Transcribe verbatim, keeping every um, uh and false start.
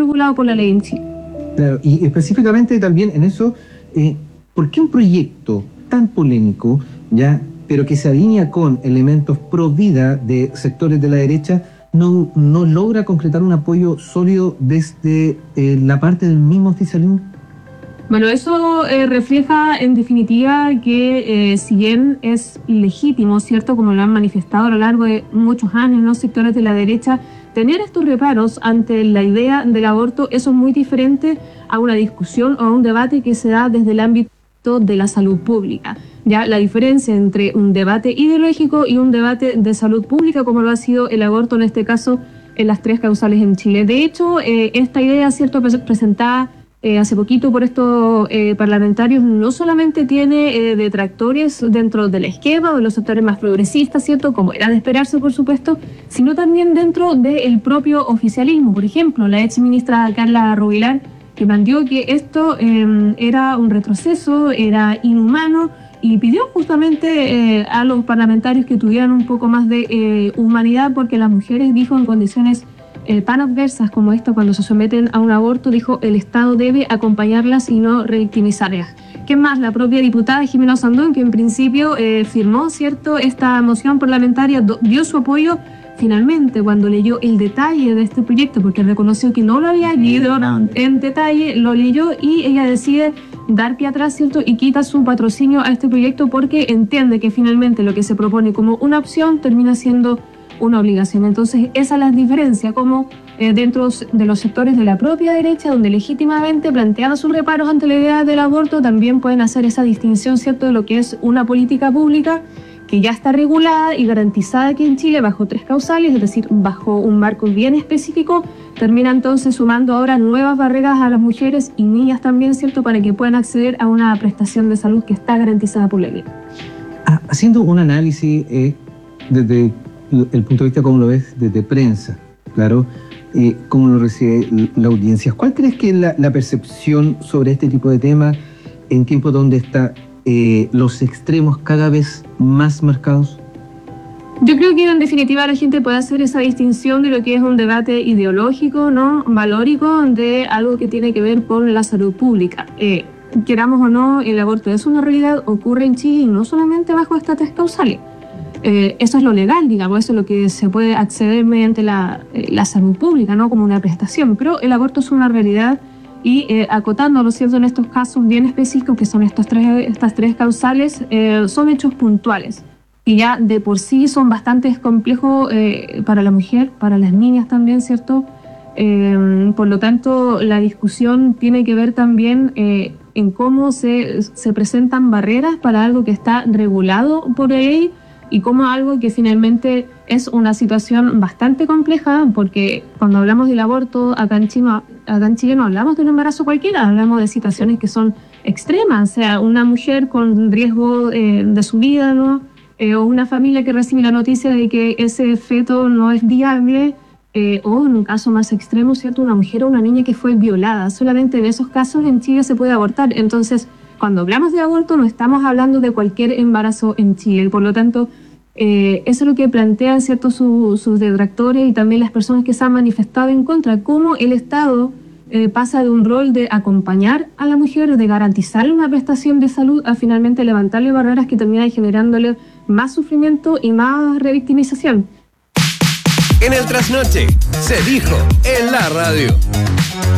regulado por la ley en Chile. Claro, y específicamente también en eso, eh, ¿por qué un proyecto tan polémico, ya, pero que se alinea con elementos pro vida de sectores de la derecha, no, no logra concretar un apoyo sólido desde eh, la parte del mismo oficialismo? Bueno, eso eh, refleja en definitiva que eh, si bien es legítimo, ¿cierto?, como lo han manifestado a lo largo de muchos años los sectores de la derecha, tener estos reparos ante la idea del aborto, eso es muy diferente a una discusión o a un debate que se da desde el ámbito de la salud pública. Ya la diferencia entre un debate ideológico y un debate de salud pública, como lo ha sido el aborto en este caso en las tres causales en Chile. De hecho, eh, esta idea, ¿cierto?, presentada Eh, hace poquito por estos eh, parlamentarios, no solamente tiene eh, detractores dentro del esquema o de los sectores más progresistas, ¿cierto?, como era de esperarse, por supuesto, sino también dentro del propio oficialismo. Por ejemplo, la ex ministra Carla Rubilar, que planteó que esto eh, era un retroceso, era inhumano, y pidió justamente eh, a los parlamentarios que tuvieran un poco más de eh, humanidad, porque las mujeres, dijo, en condiciones Eh, tan adversas como esta, cuando se someten a un aborto, dijo, el Estado debe acompañarlas y no revictimizarlas. ¿Qué más? La propia diputada Jimena Sandón, que en principio eh, firmó, ¿cierto?, esta moción parlamentaria, do, dio su apoyo finalmente cuando leyó el detalle de este proyecto, porque reconoció que no lo había leído en detalle, lo leyó y ella decide dar pie atrás, ¿cierto?, y quita su patrocinio a este proyecto porque entiende que finalmente lo que se propone como una opción termina siendo una obligación. Entonces esa es la diferencia, como eh, dentro de los sectores de la propia derecha, donde legítimamente plantean sus reparos ante la idea del aborto, también pueden hacer esa distinción, ¿cierto?, de lo que es una política pública que ya está regulada y garantizada aquí en Chile bajo tres causales, es decir, bajo un marco bien específico, termina entonces sumando ahora nuevas barreras a las mujeres y niñas también, ¿cierto?, para que puedan acceder a una prestación de salud que está garantizada por la ley. Ah, haciendo un análisis eh, desde el punto de vista, ¿cómo lo ves desde prensa? Claro, eh, ¿cómo lo recibe la audiencia? ¿Cuál crees que es la, la percepción sobre este tipo de temas en tiempos donde están eh, los extremos cada vez más marcados? Yo creo que en definitiva la gente puede hacer esa distinción de lo que es un debate ideológico, ¿no?, valórico, de algo que tiene que ver con la salud pública. Eh, queramos o no, el aborto es una realidad, ocurre en Chile y no solamente bajo estas tres causales. Eh, eso es lo legal, digamos, eso es lo que se puede acceder mediante la, eh, la salud pública, ¿no?, como una prestación, pero el aborto es una realidad y eh, acotando, ¿no es cierto?, en estos casos bien específicos, que son estos tres, estas tres causales, eh, son hechos puntuales y ya de por sí son bastante complejos eh, para la mujer, para las niñas también, ¿cierto? Eh, por lo tanto, la discusión tiene que ver también eh, en cómo se, se presentan barreras para algo que está regulado por ley, y como algo que finalmente es una situación bastante compleja, porque cuando hablamos del aborto acá en Chile, acá en Chile no hablamos de un embarazo cualquiera, hablamos de situaciones que son extremas, o sea, una mujer con riesgo eh, de su vida, ¿no? Eh, o una familia que recibe la noticia de que ese feto no es viable, eh, o en un caso más extremo, ¿cierto?, una mujer o una niña que fue violada. Solamente en esos casos en Chile se puede abortar. Entonces, cuando hablamos de aborto no estamos hablando de cualquier embarazo en Chile. Por lo tanto, eh, eso es lo que plantean, ¿cierto?, su, sus detractores y también las personas que se han manifestado en contra. Cómo el Estado eh, pasa de un rol de acompañar a la mujer, de garantizarle una prestación de salud, a finalmente levantarle barreras que terminan generándole más sufrimiento y más revictimización. En el trasnoche se dijo en la radio.